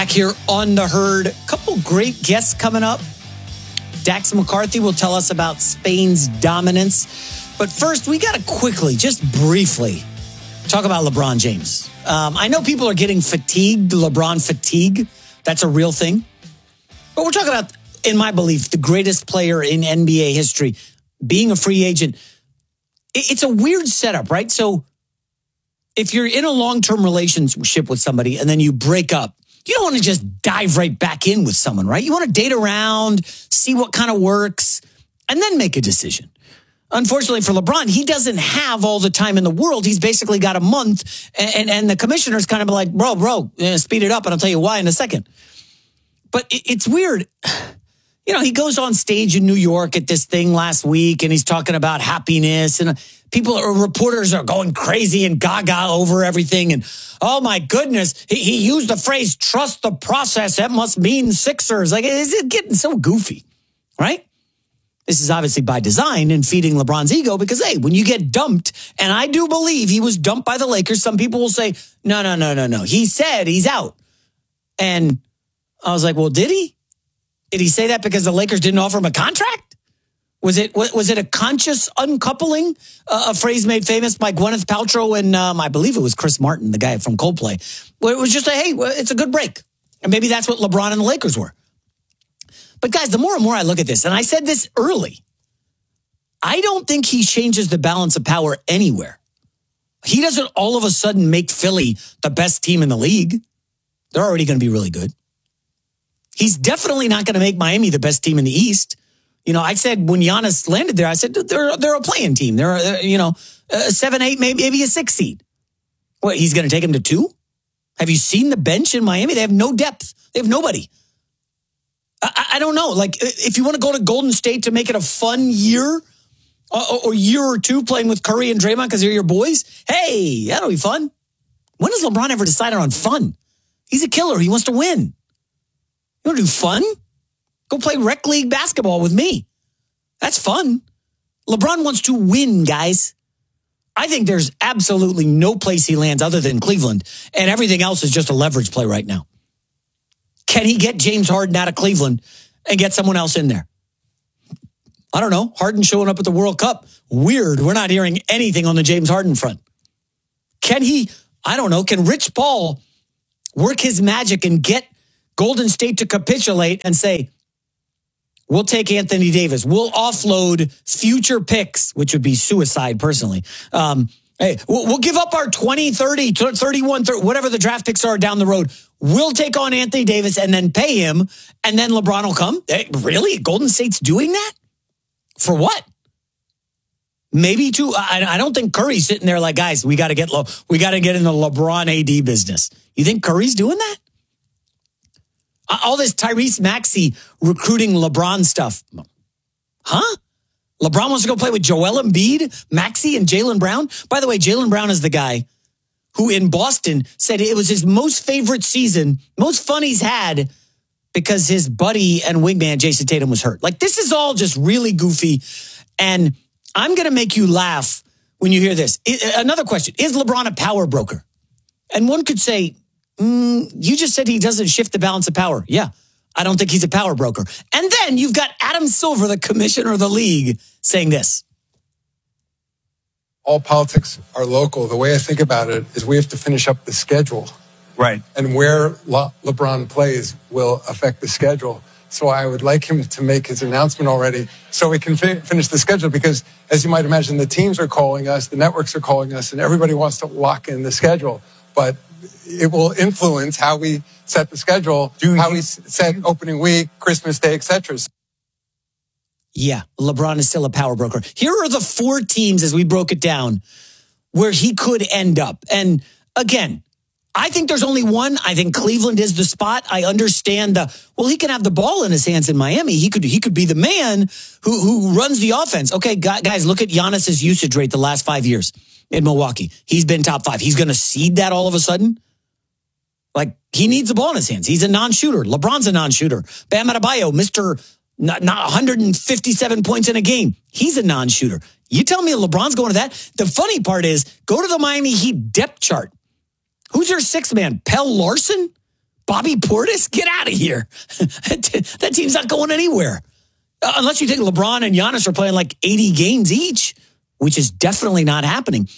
Back here on The Herd. A couple great guests coming up. Dax McCarthy will tell us about Spain's dominance. But first, we got to quickly, just briefly, talk about LeBron James. I know people are getting fatigued, LeBron fatigue. That's a real thing. But we're talking about, in my belief, the greatest player in NBA history being a free agent. It's a weird setup, right? So if you're in a long-term relationship with somebody and then you break up, you don't want to just dive right back in with someone, right? You want to date around, see what kind of works, and then make a decision. Unfortunately for LeBron, he doesn't have all the time in the world. He's basically got a month, and the commissioner's kind of like, bro, speed it up, and I'll tell you why in a second. But it's weird. You know, he goes on stage in New York at this thing last week, and he's talking about happiness, and reporters are going crazy and gaga over everything. And oh my goodness, he used the phrase, trust the process. That must mean Sixers. Like, is it getting so goofy, right? This is obviously by design and feeding LeBron's ego because, hey, when you get dumped, and I do believe he was dumped by the Lakers, some people will say, no. He said he's out. And I was like, well, did he? Did he say that because the Lakers didn't offer him a contract? Was it a conscious uncoupling? A phrase made famous by Gwyneth Paltrow and I believe it was Chris Martin, the guy from Coldplay. Where it was just hey, it's a good break. And maybe that's what LeBron and the Lakers were. But guys, the more and more I look at this, and I said this early, I don't think he changes the balance of power anywhere. He doesn't all of a sudden make Philly the best team in the league. They're already going to be really good. He's definitely not going to make Miami the best team in the East. You know, I said when Giannis landed there, I said they're a playing team. They're a 7, 8, maybe a 6 seed. What, he's going to take him to 2? Have you seen the bench in Miami? They have no depth. They have nobody. I don't know. Like, if you want to go to Golden State to make it a fun year or year or two playing with Curry and Draymond because they're your boys, hey, that'll be fun. When has LeBron ever decided on fun? He's a killer. He wants to win. You want to do fun? Go play rec league basketball with me. That's fun. LeBron wants to win, guys. I think there's absolutely no place he lands other than Cleveland, and everything else is just a leverage play right now. Can he get James Harden out of Cleveland and get someone else in there? I don't know. Harden showing up at the World Cup. Weird. We're not hearing anything on the James Harden front. Can he, I don't know, can Rich Paul work his magic and get Golden State to capitulate and say, we'll take Anthony Davis. We'll offload future picks, which would be suicide personally. Hey, we'll give up our 20, 30, 31, 30, whatever the draft picks are down the road. We'll take on Anthony Davis and then pay him, and then LeBron will come. Hey, really? Golden State's doing that? For what? Maybe too. I don't think Curry's sitting there like, guys, we got to get in the LeBron AD business. You think Curry's doing that? All this Tyrese Maxey recruiting LeBron stuff. Huh? LeBron wants to go play with Joel Embiid, Maxey, and Jaylen Brown. By the way, Jaylen Brown is the guy who in Boston said it was his most favorite season, most fun he's had because his buddy and wingman Jason Tatum was hurt. Like, this is all just really goofy. And I'm going to make you laugh when you hear this. Another question, is LeBron a power broker? And one could say, you just said he doesn't shift the balance of power. Yeah, I don't think he's a power broker. And then you've got Adam Silver, the commissioner of the league, saying this. All politics are local. The way I think about it is we have to finish up the schedule. Right. And where LeBron plays will affect the schedule. So I would like him to make his announcement already so we can finish the schedule because, as you might imagine, the teams are calling us, the networks are calling us, and everybody wants to lock in the schedule. But it will influence how we set the schedule, how we set opening week, Christmas Day, etc. Yeah, LeBron is still a power broker. Here are the 4 teams, as we broke it down, where he could end up. And again, I think there's only one. I think Cleveland is the spot. I understand he can have the ball in his hands in Miami. He could be the man who runs the offense. Okay, guys, look at Giannis's usage rate the last 5 years in Milwaukee. He's been top 5. He's going to cede that all of a sudden? Like, he needs the ball in his hands. He's a non-shooter. LeBron's a non-shooter. Bam Adebayo, Mr. Not 157 points in a game. He's a non-shooter. You tell me LeBron's going to that? The funny part is, go to the Miami Heat depth chart. Who's their 6th man? Pelle Larsson? Bobby Portis? Get out of here. That team's not going anywhere. Unless you think LeBron and Giannis are playing like 80 games each, which is definitely not happening.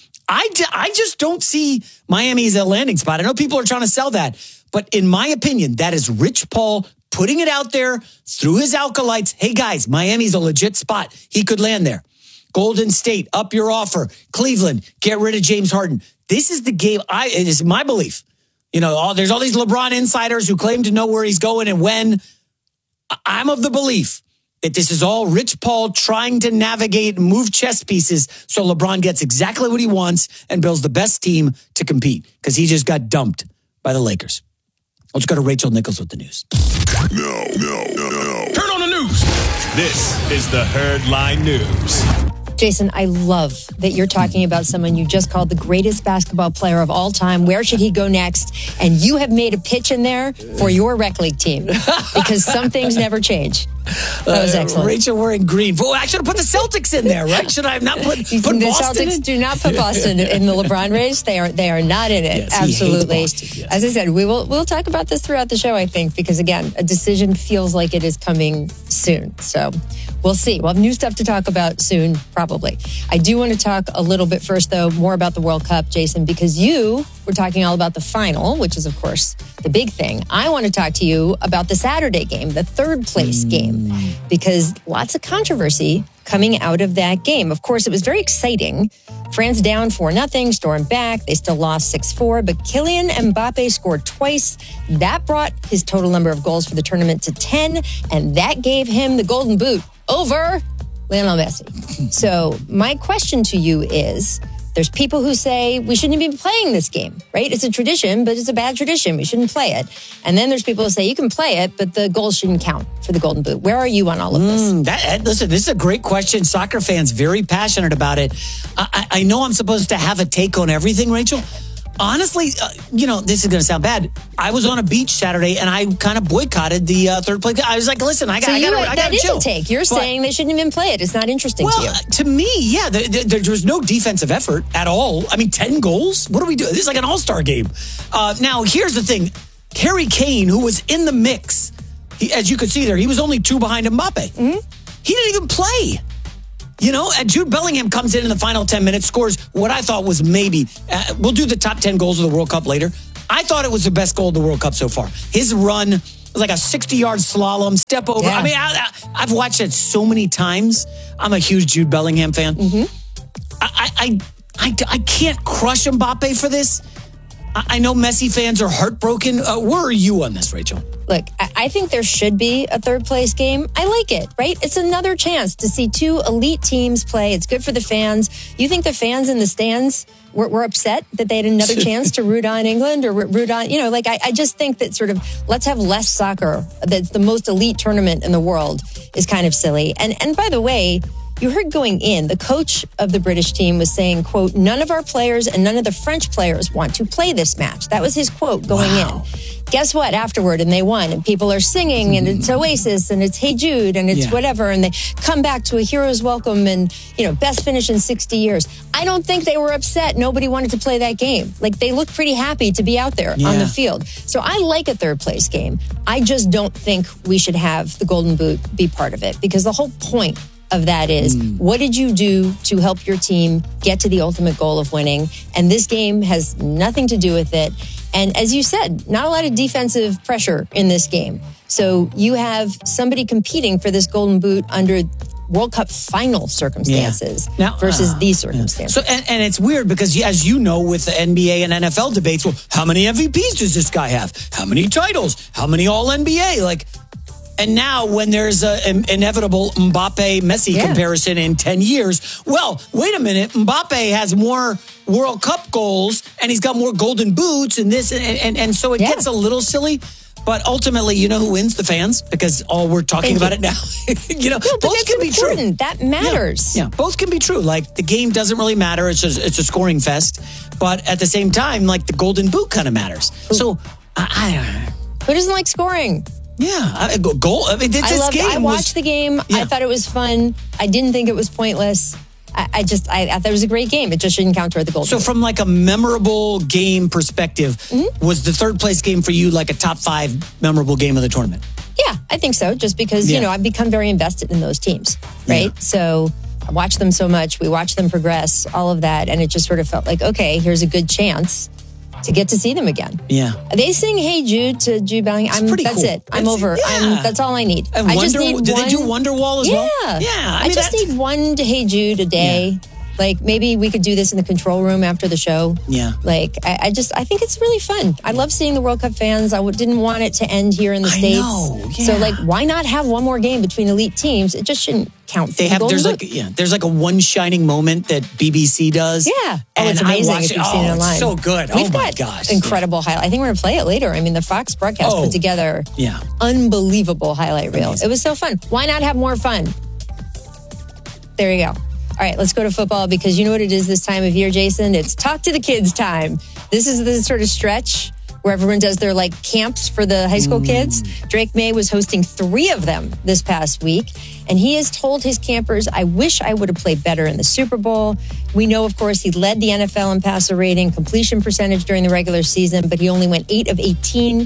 I just don't see Miami as a landing spot. I know people are trying to sell that, but in my opinion, that is Rich Paul putting it out there through his alkalites. Hey guys, Miami's a legit spot. He could land there. Golden State, up your offer. Cleveland, get rid of James Harden. This is the game. It is my belief. There's all these LeBron insiders who claim to know where he's going and when. I'm of the belief that this is all Rich Paul trying to navigate and move chess pieces so LeBron gets exactly what he wants and builds the best team to compete because he just got dumped by the Lakers. Let's go to Rachel Nichols with the news. No. Turn on the news. This is the Herdline News. Jason, I love that you're talking about someone you just called the greatest basketball player of all time. Where should he go next? And you have made a pitch in there for your rec league team because some things never change. That was excellent. Rachel wearing green. Well, I should have put the Celtics in there, right? Should I have not put the Boston Celtics in? Do not put Boston in the LeBron race. They are not in it. Yes, absolutely. Boston, yes. As I said, we'll talk about this throughout the show, I think, because again, a decision feels like it is coming soon. So we'll see. We'll have new stuff to talk about soon, probably. I do want to talk a little bit first, though, more about the World Cup, Jason, because you were talking all about the final, which is, of course, the big thing. I want to talk to you about the Saturday game, the third place game, because lots of controversy coming out of that game. Of course, it was very exciting. France down 4-0, stormed back. They still lost 6-4, but Kylian Mbappe scored twice. That brought his total number of goals for the tournament to 10, and that gave him the golden boot over Lionel Messi. So my question to you is, there's people who say we shouldn't be playing this game, right? It's a tradition, but it's a bad tradition. We shouldn't play it. And then there's people who say you can play it, but the goals shouldn't count for the Golden Boot. Where are you on all of this? Listen, this is a great question. Soccer fans very passionate about it. I know I'm supposed to have a take on everything, Rachel. Honestly, this is going to sound bad. I was on a beach Saturday and I kind of boycotted the third place. I was like, listen, I got to chill. That is a take. You're saying they shouldn't even play it. It's not interesting to you. To me, yeah, there was no defensive effort at all. I mean, 10 goals? What are we doing? This is like an all-star game. Now, here's the thing. Harry Kane, who was in the mix, as you could see there, he was only 2 behind Mbappe. Mm-hmm. He didn't even play. And Jude Bellingham comes in the final 10 minutes, scores what I thought was maybe, we'll do the top 10 goals of the World Cup later. I thought it was the best goal of the World Cup so far. His run was like a 60-yard slalom, step over. Yeah. I mean, I've watched it so many times. I'm a huge Jude Bellingham fan. Mm-hmm. I can't crush Mbappe for this. I know Messi fans are heartbroken. Where are you on this, Rachel? Look, I think there should be a third place game. I like it, right? It's another chance to see 2 elite teams play. It's good for the fans. You think the fans in the stands were upset that they had another chance to root on England or root on, I just think that sort of let's have less soccer. That's the most elite tournament in the world is kind of silly. And by the way, you heard going in, the coach of the British team was saying, quote, none of our players and none of the French players want to play this match. That was his quote going in. Guess what? Afterward, and they won, and people are singing, and it's Oasis, and it's Hey Jude, and it's whatever, and they come back to a hero's welcome, and, best finish in 60 years. I don't think they were upset. Nobody wanted to play that game. Like, they looked pretty happy to be out there on the field. So I like a third place game. I just don't think we should have the Golden Boot be part of it, because the whole point of that is, what did you do to help your team get to the ultimate goal of winning? And this game has nothing to do with it. And as you said, not a lot of defensive pressure in this game. So you have somebody competing for this Golden Boot under World Cup final circumstances versus these circumstances. So, and it's weird because, as you know, with the NBA and NFL debates, well, how many MVPs does this guy have? How many titles? How many All-NBA? And now when there's an inevitable Mbappe-Messi comparison in 10 years, well, wait a minute, Mbappe has more World Cup goals and he's got more golden boots and this, and so it gets a little silly. But ultimately, you know who wins? The fans, because all we're talking about it now. Both can be true. That matters. Yeah, both can be true. Like, the game doesn't really matter. It's a scoring fest. But at the same time, like, the golden boot kind of matters. So, I don't know. Who doesn't like scoring? Yeah, goal. I mean, I watched the game. Yeah. I thought it was fun. I didn't think it was pointless. I thought it was a great game. It just shouldn't count toward the goal. So from like a memorable game perspective, was the third place game for you like a top 5 memorable game of the tournament? Yeah, I think so. Just because, I've become very invested in those teams, right? Yeah. So I watch them so much. We watch them progress, all of that. And it just sort of felt like, okay, here's a good chance to get to see them again. Yeah. They sing Hey Jude to Jude Bellingham. That's cool. it. I'm over. That's all I need. And I just need did they do Wonderwall as well? Yeah. I I just need one to Hey Jude a day. Yeah. Like maybe we could do this in the control room after the show. Yeah. Like I think it's really fun. I love seeing the World Cup fans. I didn't want it to end here in the States. know, yeah. So like, why not have one more game between elite teams? It just shouldn't count. There's like a one shining moment that BBC does. Yeah. And it's amazing if you've seen it online. It's so good. We've my got gosh. incredible highlight. I think we're going to play it later. I mean, the Fox broadcast put together unbelievable highlight reel. Amazing. It was so fun. Why not have more fun? There you go. All right, let's go to football because you know what it is this time of year, Jason? It's Talk to the Kids time. This is the sort of stretch where everyone does their like camps for the high school kids. Drake May was hosting 3 of them this past week. And he has told his campers, I wish I would have played better in the Super Bowl. We know, of course, he led the NFL in passer rating, completion percentage during the regular season, but he only went 8 of 18,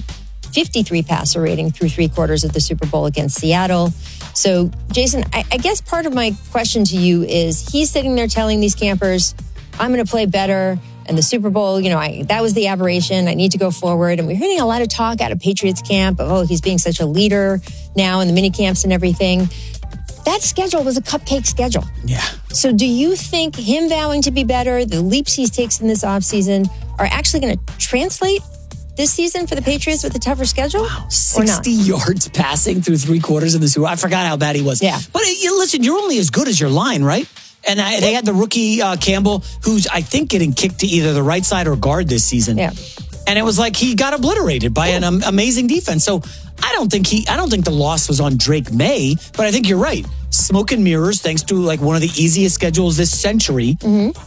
53 passer rating through 3 quarters of the Super Bowl against Seattle. So, Jason, I guess part of my question to you is he's sitting there telling these campers, I'm going to play better. And the Super Bowl, that was the aberration. I need to go forward. And we're hearing a lot of talk out of Patriots camp of, he's being such a leader now in the mini camps and everything. That schedule was a cupcake schedule. Yeah. So do you think him vowing to be better, the leaps he takes in this offseason are actually going to translate this season for the Patriots with a tougher schedule? Wow, 60 yards passing through 3 quarters of the Super Bowl. I forgot how bad he was. Yeah. But listen, you're only as good as your line, right? And they had the rookie Campbell, who's, I think, getting kicked to either the right side or guard this season. Yeah. And it was like he got obliterated by an amazing defense. So I don't think the loss was on Drake May, but I think you're right. Smoke and mirrors, thanks to like one of the easiest schedules this century.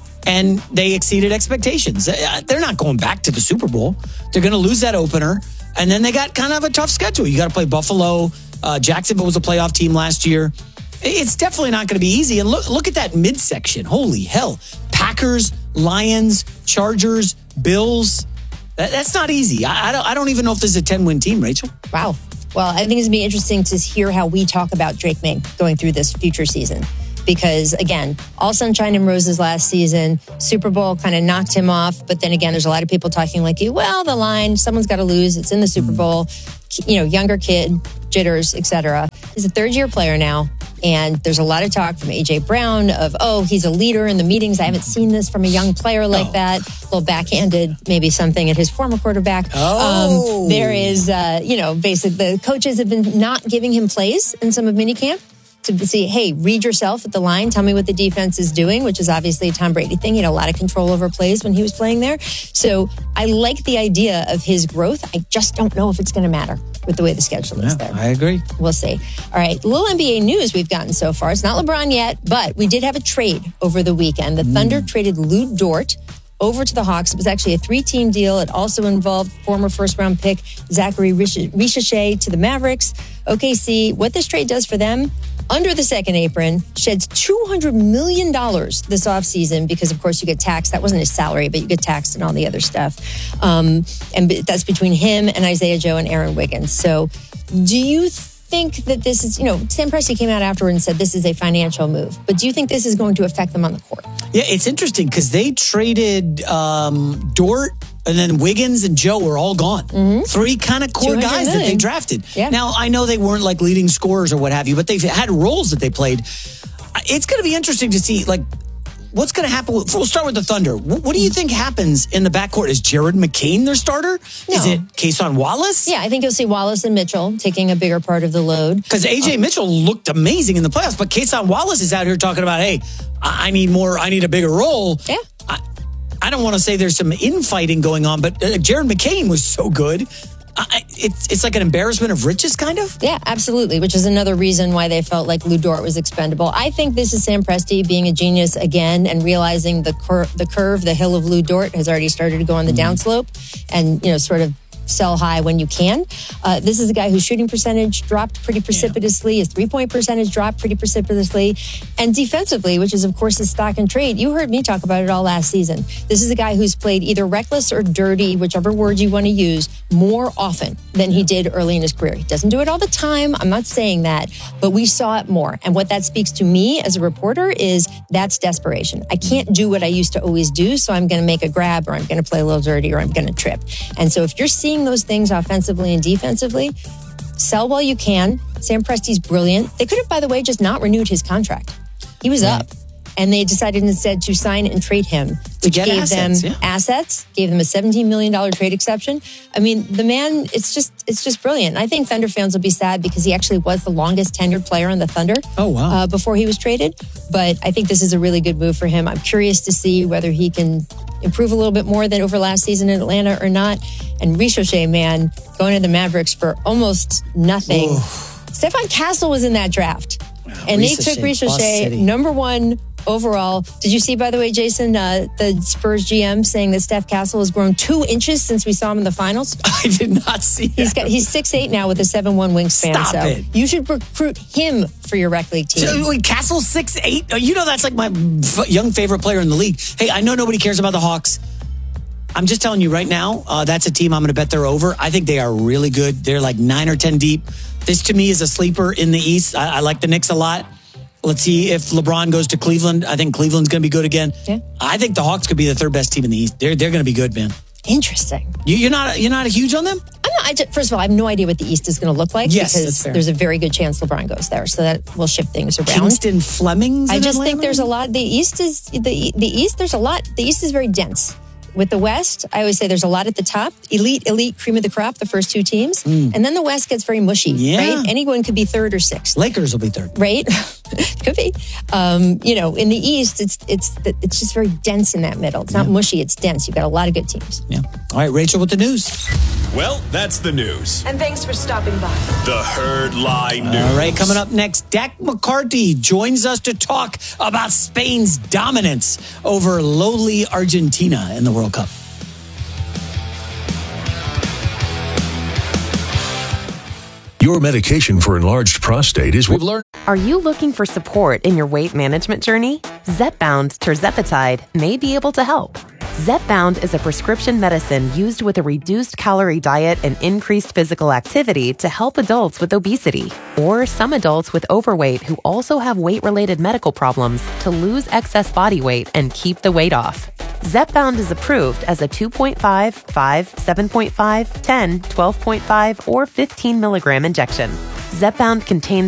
And they exceeded expectations. They're not going back to the Super Bowl. They're going to lose that opener. And then they got kind of a tough schedule. You got to play Buffalo. Jacksonville was a playoff team last year. It's definitely not going to be easy. And look at that midsection. Holy hell. Packers, Lions, Chargers, Bills. That's not easy. I don't even know if this is a 10-win team, Rachel. Wow. Well, I think it's going to be interesting to hear how we talk about Drake May going through this future season. Because, again, all sunshine and roses last season. Super Bowl kind of knocked him off. But then again, there's a lot of people talking like you. Well, the line, someone's got to lose. It's in the Super Bowl. Younger kid, jitters, etc. He's a third-year player now. And there's a lot of talk from A.J. Brown of, he's a leader in the meetings. I haven't seen this from a young player like that. A little backhanded, maybe something at his former quarterback. There is, basically the coaches have been not giving him plays in some of minicamp to see, hey, read yourself at the line. Tell me what the defense is doing, which is obviously a Tom Brady thing. He had a lot of control over plays when he was playing there. So I like the idea of his growth. I just don't know if it's going to matter with the way the schedule is there. I agree. We'll see. All right, little NBA news we've gotten so far. It's not LeBron yet, but we did have a trade over the weekend. The Thunder traded Lou Dort over to the Hawks. It was actually a 3-team deal. It also involved former first-round pick Zachary Richache to the Mavericks. OKC, what this trade does for them, under the second apron, sheds $200 million this offseason because, of course, you get taxed. That wasn't his salary, but you get taxed and all the other stuff. And that's between him and Isaiah Joe and Aaron Wiggins. So do you think that this is, Sam Presti came out afterward and said this is a financial move, but do you think this is going to affect them on the court? Yeah, it's interesting because they traded Dort and then Wiggins and Joe were all gone. 3 kind of core guys that they drafted. Yeah. Now, I know they weren't like leading scorers or what have you, but they've had roles that they played. It's going to be interesting to see, like, what's going to happen. We'll start with the Thunder. What do you think happens in the backcourt? Is Jared McCain their starter? No. Is it Kason Wallace? Yeah, I think you'll see Wallace and Mitchell taking a bigger part of the load. Because A.J. Mitchell looked amazing in the playoffs, but Kason Wallace is out here talking about, hey, I need a bigger role. Yeah. I don't want to say there's some infighting going on, but Jared McCain was so good. It's like an embarrassment of riches, kind of. Yeah, absolutely, which is another reason why they felt like Lou Dort was expendable. I think this is Sam Presti being a genius again and realizing the hill of Lou Dort has already started to go on the downslope and, sort of sell high when you can. This is a guy whose shooting percentage dropped pretty precipitously. His three-point percentage dropped pretty precipitously. And defensively, which is, of course, his stock and trade, you heard me talk about it all last season. This is a guy who's played either reckless or dirty, whichever word you want to use, more often than he did early in his career. He doesn't do it all the time. I'm not saying that, but we saw it more. And what that speaks to me as a reporter is that's desperation. I can't do what I used to always do, so I'm going to make a grab, or I'm going to play a little dirty, or I'm going to trip. And so if you're seeing those things offensively and defensively, sell while you can. Sam Presti's brilliant. They could have, by the way, just not renewed his contract. He was up. And they decided instead to sign and trade him, which gave them assets, gave them a $17 million trade exception. I mean, the man, it's just brilliant. I think Thunder fans will be sad because he actually was the longest tenured player on the Thunder. Oh, wow. Before he was traded. But I think this is a really good move for him. I'm curious to see whether he can improve a little bit more than over last season in Atlanta or not. And Ricochet, man, going to the Mavericks for almost nothing. Stephon Castle was in that draft. Wow, and they took Ricochet number 1 overall. Did you see, by the way, Jason, the Spurs GM saying that Steph Castle has grown 2 inches since we saw him in the finals? I did not see that. He's 6'8" now with a 7'1" wingspan. Stop it. You should recruit him for your rec league team. So, wait, Castle's 6'8"? You know that's like my young favorite player in the league. Hey, I know nobody cares about the Hawks. I'm just telling you right now, that's a team I'm going to bet they're over. I think they are really good. They're like 9 or 10 deep. This, to me, is a sleeper in the East. I like the Knicks a lot. Let's see if LeBron goes to Cleveland. I think Cleveland's going to be good again. Yeah. I think the Hawks could be the 3rd best team in the East. They're going to be good, man. Interesting. You're not huge on them? I'm not. First of all, I have no idea what the East is going to look like because there's a very good chance LeBron goes there, so that will shift things around. Kingston Fleming's. I just think there's a lot. The East is the East. There's a lot. The East is very dense. With the West, I always say there's a lot at the top. Elite, cream of the crop, the first 2 teams. And then the West gets very mushy, right? Anyone could be 3rd or 6th. Lakers will be 3rd. Right? Could be. In the East, it's just very dense in that middle. It's not mushy, it's dense. You've got a lot of good teams. Yeah. All right, Rachel, with the news. Well, that's the news. And thanks for stopping by. The Herd Line News. All right, coming up next, Dak McCarthy joins us to talk about Spain's dominance over lowly Argentina in the World Cup. Your medication for enlarged prostate is... We've learned. Are you looking for support in your weight management journey? Zepbound tirzepatide may be able to help. Zepbound is a prescription medicine used with a reduced calorie diet and increased physical activity to help adults with obesity or some adults with overweight who also have weight-related medical problems to lose excess body weight and keep the weight off. Zepbound is approved as a 2.5, 5, 7.5, 10, 12.5, or 15 milligram injection. Zepbound contains